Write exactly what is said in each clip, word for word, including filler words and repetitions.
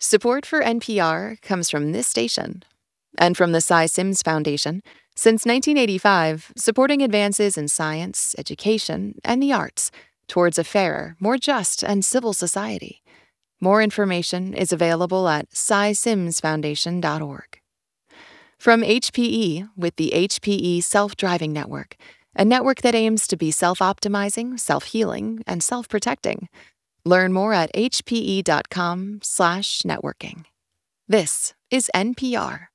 Support for N P R comes from this station and from the Cy Sims Foundation, since nineteen eighty-five, supporting advances in science, education, and the arts towards a fairer, more just, and civil society. More information is available at cy sims foundation dot org. From H P E with the H P E Self-Driving Network, a network that aims to be self-optimizing, self-healing, and self-protecting. Learn more at hpe.com slash networking. This is N P R.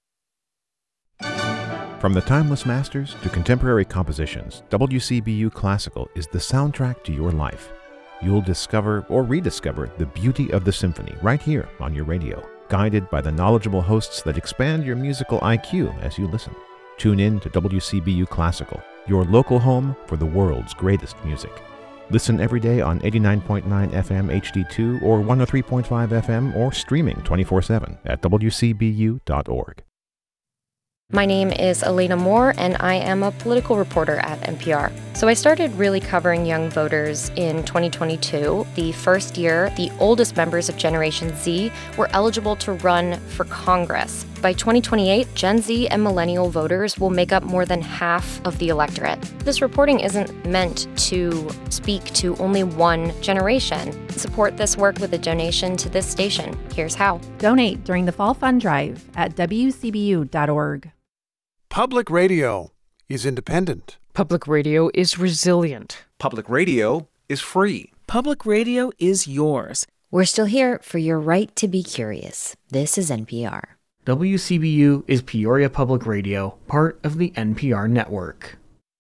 From the timeless masters to contemporary compositions, W C B U Classical is the soundtrack to your life. You'll discover or rediscover the beauty of the symphony right here on your radio, guided by the knowledgeable hosts that expand your musical I Q as you listen. Tune in to W C B U Classical, your local home for the world's greatest music. Listen every day on eighty-nine point nine F M H D two or one oh three point five F M or streaming twenty-four seven at w c b u dot org. My name is Elena Moore, and I am a political reporter at N P R. So I started really covering young voters in twenty twenty-two, the first year the oldest members of Generation Z were eligible to run for Congress. By twenty twenty-eight, Gen Z and millennial voters will make up more than half of the electorate. This reporting isn't meant to speak to only one generation. Support this work with a donation to this station. Here's how. Donate during the Fall Fund Drive at w c b u dot org. Public radio is independent. Public radio is resilient. Public radio is free. Public radio is yours. We're still here for your right to be curious. This is N P R. W C B U is Peoria Public Radio, part of the N P R network.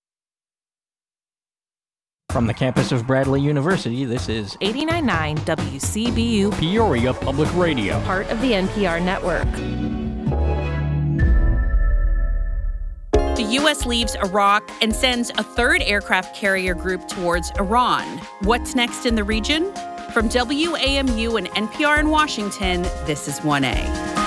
From the campus of Bradley University, this is eighty-nine point nine W C B U Peoria Public Radio, part of the N P R network. The U S leaves Iraq and sends a third aircraft carrier group towards Iran. What's next in the region? From W A M U and N P R in Washington, this is one A.